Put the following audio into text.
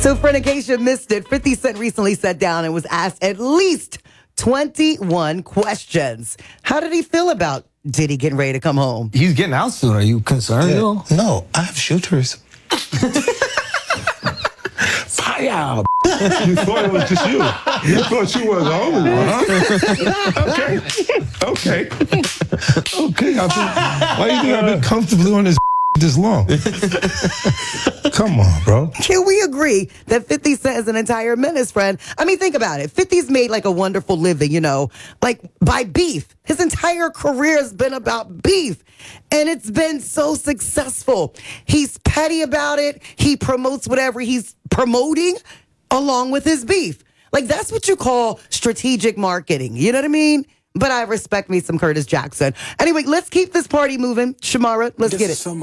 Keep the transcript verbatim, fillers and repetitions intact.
So Fornication missed it. fifty Cent recently sat down and was asked at least twenty-one questions. How did he feel about Diddy getting ready to come home? He's getting out soon. Are you concerned? Yeah. Yo? No, I have shooters. Fire! You thought it was just you. You thought you was the only one, huh? Okay. Okay. Okay. I've been, why you think I've been comfortably on this this long? Come on, bro. Can we agree that fifty Cent is an entire menace, friend? I mean, think about it. fifty's made like a wonderful living, you know, like by beef. His entire career has been about beef. And it's been so successful. He's petty about it. He promotes whatever he's promoting along with his beef. Like, that's what you call strategic marketing. You know what I mean? But I respect me some Curtis Jackson. Anyway, let's keep this party moving. Shamara, let's This get is it. for my